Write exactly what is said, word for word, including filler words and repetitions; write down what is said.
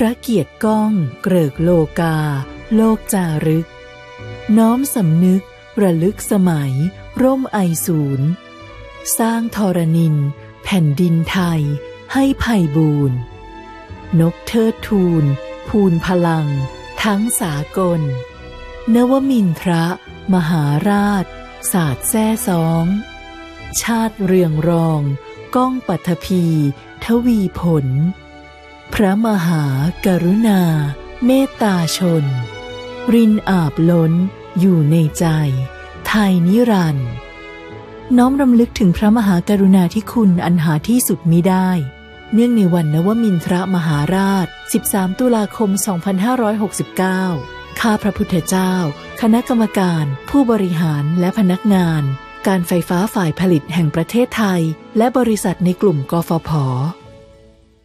ระเกียรติก้องเกริกโลกาโลกจารึกน้อมสำนึกระลึกสมัยร่มไอศูนย์สร้างธรณินแผ่นดินไทยให้ไพบูรณ์นกเทิดทูนภูนพลังทั้งสากลนวมินทรมหาราชศาสตร์แท้สองชาติเรืองรองก้องปัทภีทวีผลพระมหากรุณาเมตตาชนรินอาบล้นอยู่ในใจไทยนิรันดร์น้อมรำลึกถึงพระมหากรุณาธิคุณอันหาที่สุดมิได้เนื่องในวันนวมินทรมหาราชสิบสามตุลาคมสองพันห้าร้อยหกสิบเก้าข้าพระพุทธเจ้าคณะกรรมการผู้บริหารและพนักงานการไฟฟ้าฝ่ายผลิตแห่งประเทศไทยและบริษัทในกลุ่มกฟผ